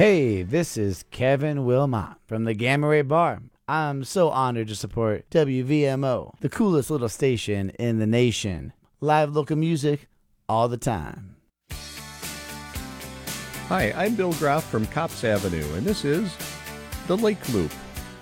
Hey, this is Kevin Wilmot from the Gamma Ray Bar. I'm so honored to support WVMO, the coolest little station in the nation. Live local music all the time. Hi, I'm Bill Groff from Cops Avenue, and this is The Lake Loop.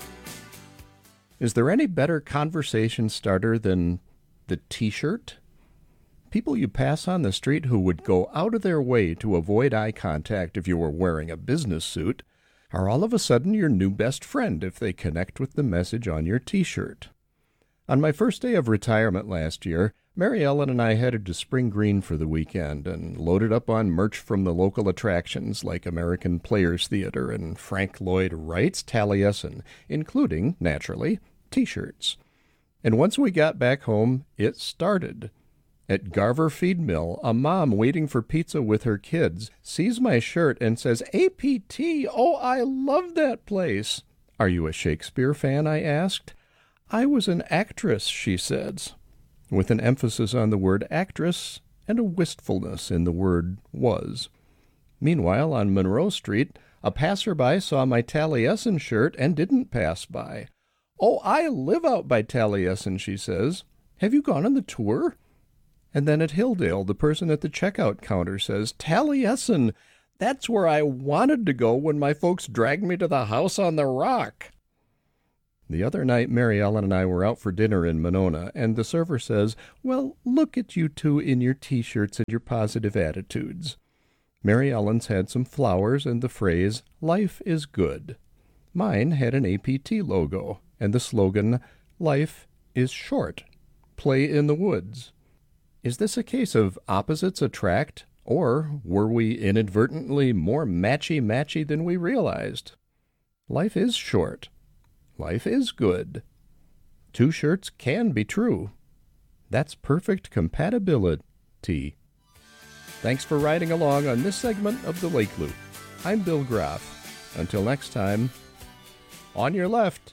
Is there any better conversation starter than the T-shirt? People you pass on the street who would go out of their way to avoid eye contact if you were wearing a business suit are all of a sudden your new best friend if they connect with the message on your T-shirt. On my first day of retirement last year, Mary Ellen and I headed to Spring Green for the weekend and loaded up on merch from the local attractions like American Players Theater and Frank Lloyd Wright's Taliesin, including, naturally, T-shirts. And once we got back home, it started. At Garver Feed Mill, a mom waiting for pizza with her kids sees my shirt and says, APT, oh, I love that place. Are you a Shakespeare fan, I asked. I was an actress, she says, with an emphasis on the word actress and a wistfulness in the word was. Meanwhile, on Monroe Street, a passerby saw my Taliesin shirt and didn't pass by. Oh, I live out by Taliesin, she says. Have you gone on the tour? And then at Hilldale, the person at the checkout counter says, Taliesin, that's where I wanted to go when my folks dragged me to the house on the rock. The other night, Mary Ellen and I were out for dinner in Monona, and the server says, well, look at you two in your T-shirts and your positive attitudes. Mary Ellen's had some flowers and the phrase, life is good. Mine had an APT logo, and the slogan, life is short. Play in the woods. Is this a case of opposites attract, or were we inadvertently more matchy-matchy than we realized? Life is short. Life is good. Two shirts can be true. That's perfect compatibility. Thanks for riding along on this segment of The Lake Loop. I'm Bill Groff. Until next time, on your left.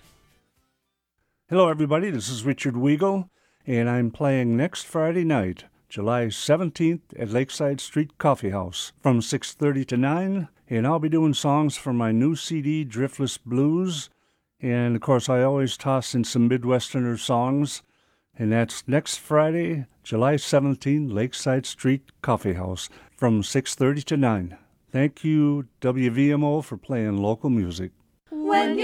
Hello, everybody. This is Richard Weigel, and I'm playing next Friday night, July 17th at Lakeside Street Coffee House from 6:30 to 9, and I'll be doing songs from my new CD, Driftless Blues, and, of course, I always toss in some Midwesterner songs, and that's next Friday, July 17th, Lakeside Street Coffee House from 6:30 to 9. Thank you, WVMO, for playing local music. When